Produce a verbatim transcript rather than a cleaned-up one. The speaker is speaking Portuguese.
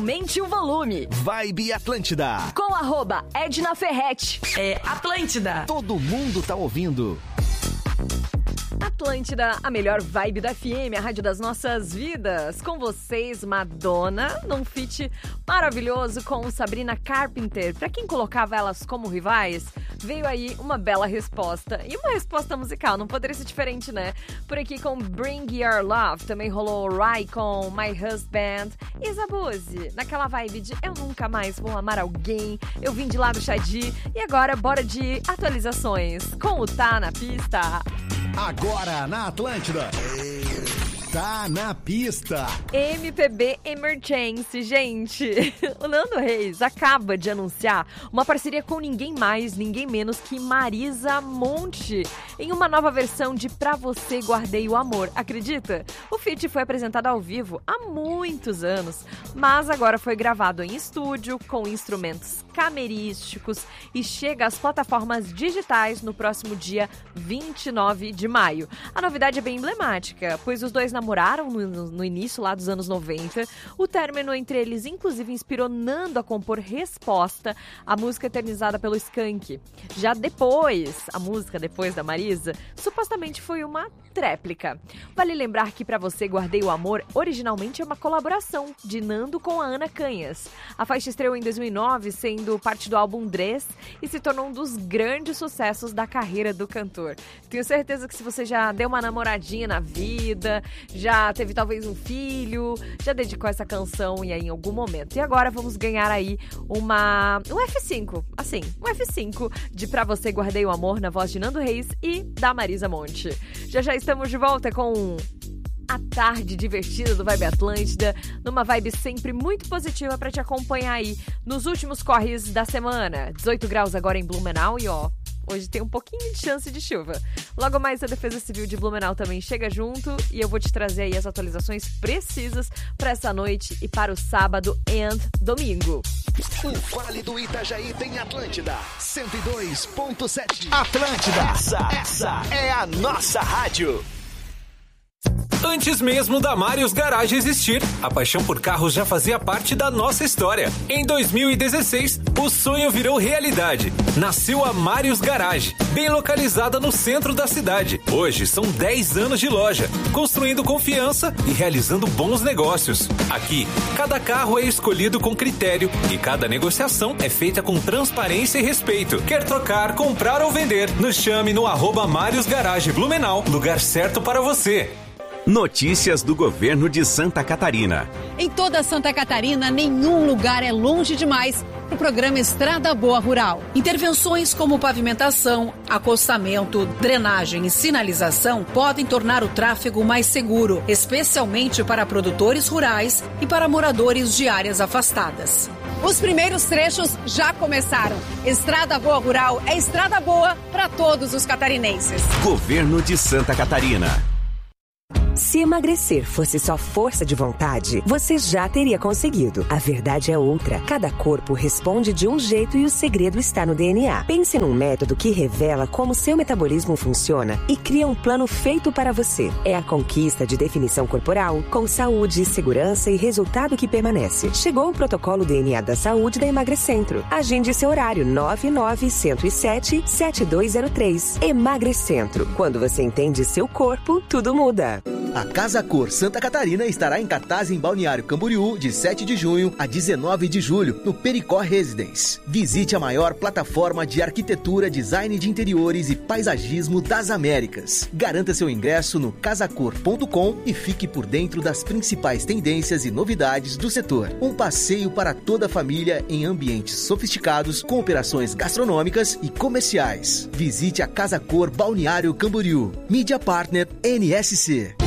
aumente o volume. Vibe Atlântida. Com arroba Edna Ferretti. É Atlântida. Todo mundo tá ouvindo. Atlântida, a melhor vibe da F M, a rádio das nossas vidas. Com vocês, Madonna, num feat maravilhoso com Sabrina Carpenter. Pra quem colocava elas como rivais, veio aí uma bela resposta. E uma resposta musical, não poderia ser diferente, né? Por aqui com Bring Your Love, também rolou Rai com My Husband e Zabuzzi, naquela vibe de eu nunca mais vou amar alguém, eu vim de lá do Xadi. E agora, bora de atualizações com o Tá Na Pista. Agora na Atlântida. Tá na pista. M P B Emergency, gente. O Nando Reis acaba de anunciar uma parceria com ninguém mais, ninguém menos que Marisa Monte, em uma nova versão de Pra Você Guardei o Amor. Acredita? O feat foi apresentado ao vivo há muitos anos, mas agora foi gravado em estúdio, com instrumentos camerísticos e chega às plataformas digitais no próximo dia vinte e nove de maio. A novidade é bem emblemática, pois os dois namoraram no, no início lá dos anos noventa. O término entre eles, inclusive, inspirou Nando a compor Resposta, a música eternizada pelo Skank. Já depois, a música depois da Marisa, supostamente foi uma tréplica. Vale lembrar que Pra Você Guardei o Amor originalmente é uma colaboração de Nando com a Ana Canhas. A faixa estreou em dois mil e nove, sendo parte do álbum Dress, e se tornou um dos grandes sucessos da carreira do cantor. Tenho certeza que se você já deu uma namoradinha na vida, já teve talvez um filho, já dedicou essa canção e aí em algum momento. E agora vamos ganhar aí uma um F cinco, assim, um F cinco de Pra Você Guardei o Amor na voz de Nando Reis e da Marisa Monte. Já já estamos de volta com a tarde divertida do Vibe Atlântida, numa vibe sempre muito positiva pra te acompanhar aí nos últimos corres da semana. dezoito graus agora em Blumenau e ó, hoje tem um pouquinho de chance de chuva. Logo mais a Defesa Civil de Blumenau também chega junto e eu vou te trazer aí as atualizações precisas para essa noite e para o sábado e domingo. O Vale do Itajaí tem Atlântida cento e dois ponto sete. Atlântida, essa, essa é a nossa rádio. Antes mesmo da Marius Garage existir, a paixão por carros já fazia parte da nossa história. Em dois mil e dezesseis, o sonho virou realidade. Nasceu a Marius Garage, bem localizada no centro da cidade. Hoje são dez anos de loja, construindo confiança e realizando bons negócios. Aqui, cada carro é escolhido com critério e cada negociação é feita com transparência e respeito. Quer trocar, comprar ou vender? Nos chame no arroba Marius Garage Blumenau, lugar certo para você. Notícias do governo de Santa Catarina. Em toda Santa Catarina, nenhum lugar é longe demais para o programa Estrada Boa Rural. Intervenções como pavimentação, acostamento, drenagem e sinalização podem tornar o tráfego mais seguro, especialmente para produtores rurais e para moradores de áreas afastadas. Os primeiros trechos já começaram. Estrada Boa Rural é estrada boa para todos os catarinenses. Governo de Santa Catarina. Se emagrecer fosse só força de vontade, você já teria conseguido. A verdade é outra. Cada corpo responde de um jeito e o segredo está no D N A. Pense num método que revela como seu metabolismo funciona e cria um plano feito para você. É a conquista de definição corporal, com saúde, segurança e resultado que permanece. Chegou o protocolo D N A da saúde da Emagrecentro. Agende seu horário nove nove zero sete, sete dois zero três. Emagrecentro. Quando você entende seu corpo, tudo muda. A Casa Cor Santa Catarina estará em cartaz em Balneário Camboriú de sete de junho a dezenove de julho, no Pericó Residence. Visite a maior plataforma de arquitetura, design de interiores e paisagismo das Américas. Garanta seu ingresso no casacor ponto com e fique por dentro das principais tendências e novidades do setor. Um passeio para toda a família em ambientes sofisticados, com operações gastronômicas e comerciais. Visite a Casa Cor Balneário Camboriú. Mídia Partner N S C.